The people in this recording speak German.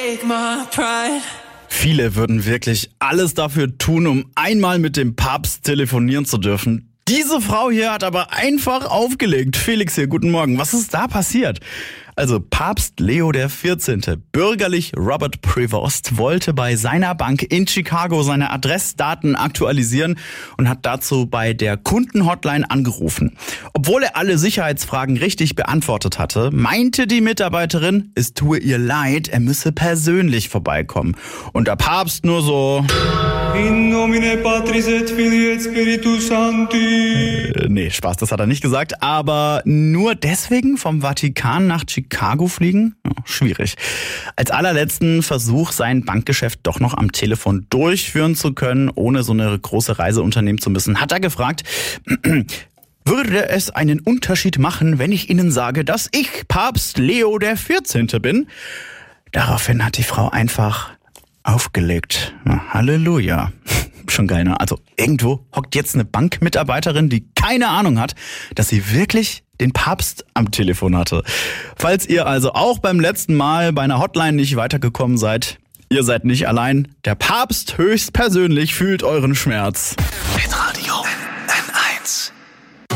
take my pride. Viele würden wirklich alles dafür tun, um einmal mit dem Papst telefonieren zu dürfen. Diese Frau hier hat aber einfach aufgelegt. Felix hier, guten Morgen. Was ist da passiert? Also Papst Leo XIV., bürgerlich Robert Prevost, wollte bei seiner Bank in Chicago seine Adressdaten aktualisieren und hat dazu bei der Kundenhotline angerufen. Obwohl er alle Sicherheitsfragen richtig beantwortet hatte, meinte die Mitarbeiterin, es tue ihr leid, er müsse persönlich vorbeikommen. Und der Papst nur so... In nomine Patris et Filii et Spiritus Sancti. Nee, Spaß, das hat er nicht gesagt. Aber nur deswegen vom Vatikan nach Chicago fliegen? Schwierig. Als allerletzten Versuch, sein Bankgeschäft doch noch am Telefon durchführen zu können, ohne so eine große Reise unternehmen zu müssen, hat er gefragt... Würde es einen Unterschied machen, wenn ich Ihnen sage, dass ich Papst Leo XIV. Bin? Daraufhin hat die Frau einfach aufgelegt. Na, Halleluja. Schon geil, ne? Also irgendwo hockt jetzt eine Bankmitarbeiterin, die keine Ahnung hat, dass sie wirklich den Papst am Telefon hatte. Falls ihr also auch beim letzten Mal bei einer Hotline nicht weitergekommen seid, ihr seid nicht allein. Der Papst höchstpersönlich fühlt euren Schmerz. Hitradio N1